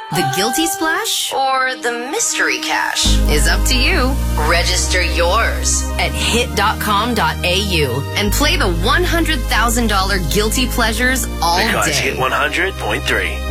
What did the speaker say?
The Guilty Splash or the Mystery Cash is up to you. Register yours at hit.com.au and play the $100,000 Guilty Pleasures all because day. Hit 100.3.